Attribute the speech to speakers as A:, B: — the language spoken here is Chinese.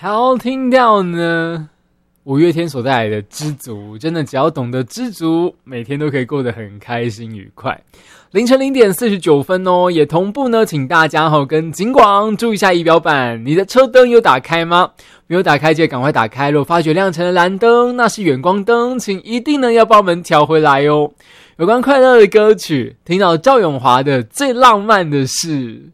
A: 好听到呢，五月天所带来的知足，真的只要懂得知足，每天都可以过得很开心愉快。凌晨0:49哦，也同步呢，请大家跟警广注意一下仪表板，你的车灯有打开吗？没有打开，记得赶快打开。如果发觉亮成了蓝灯，那是远光灯，请一定呢要帮我们调回来哦。有关快乐的歌曲，听到赵咏华的《最浪漫的事》。